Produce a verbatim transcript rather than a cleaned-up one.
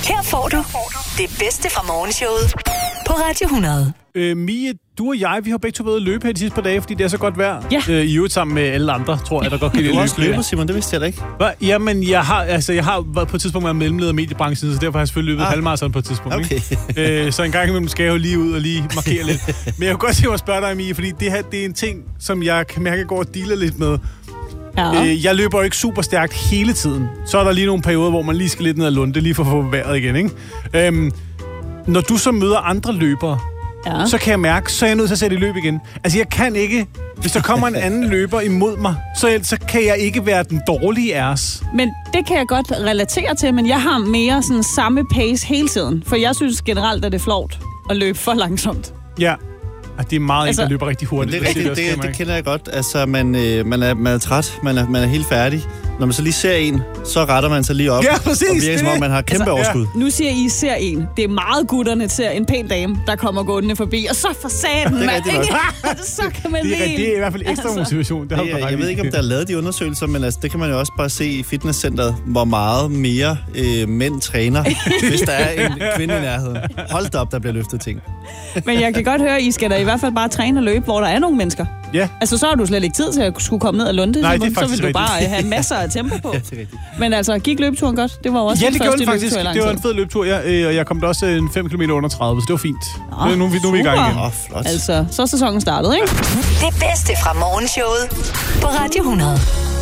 Her får du det bedste fra morgenshowet på Radio hundrede. Øh, Mie, du og jeg, vi har begge to været at løbe her de sidste par dage, fordi det er så godt vejr. Ja. Øh, I øvrigt sammen med alle andre, tror jeg, der godt kan lide at løbe. Du også løber, Simon, det vidste jeg da ikke. Hva? Jamen, jeg har, altså, jeg har været på et tidspunkt været mellemleder af mediebranchen, så derfor har jeg selvfølgelig løbet ah. halvmarathon på et tidspunkt. Okay. Ikke? Øh, så en gang imellem skal jeg jo lige ud og lige markere lidt. Men jeg kunne godt se at spørge dig, Mie, fordi det her, det er en ting, som jeg kan mærke, at jeg går og dealer lidt med. Ja. Øh, jeg løber jo ikke super stærkt hele tiden. Så er der lige nogle perioder, hvor man lige skal lidt ned ad lunde, lige for at få vejret igen, ikke? Øhm, når du så møder andre løbere, ja. så kan jeg mærke, så er jeg nødt til at sætte i løb igen. Altså, jeg kan ikke... Hvis der kommer en anden løber imod mig, så, så kan jeg ikke være den dårlige af os. Men det kan jeg godt relatere til, men jeg har mere sådan samme pace hele tiden. For jeg synes generelt, at det er flovt at løbe for langsomt. Ja. Og det er meget altså, en, der løber rigtig hurtigt. Det er rigtigt, det, det, det, det kender jeg godt. Altså, man, øh, man, er, man er træt, man er, man er helt færdig. Når man så lige ser en, så retter man sig lige op. Ja, præcis. Og virker som om, man har kæmpe altså, overskud. Ja. Nu siger I, ser en. Det er meget gutterne ser en pæn dame, der kommer gående forbi. Og så for satan, man. Så kan man det, er, det er i hvert fald ekstra altså, motivation. Det det er, jeg ved ikke, om der er lavet de undersøgelser, men altså, det kan man jo også bare se i fitnesscenteret, hvor meget mere øh, mænd træner, hvis der er en kvinde i nærheden. Hold da op, der bliver løftet ting. Men jeg kan godt høre, I skal da i hvert fald bare træne og løbe, hvor der er nogle mennesker. Ja. Altså, så har du slet ikke tid til at skulle komme ned og lunde. Nej, det er så vil du rigtigt. bare have masser af tempo på. Ja, det er rigtigt. Men altså, gik løbeturen godt? Det var jo også ja, den det første gjorde faktisk. løbetur i lang Det var tid. en fed løbetur, ja, og jeg kom da også en fem kilometer under tredive, så det var fint. Nå, nu, nu, nu er vi i gang igen. Åh, oh, flot. Altså, så er sæsonen startet, ikke? Det bedste fra morgenshowet på Radio hundrede.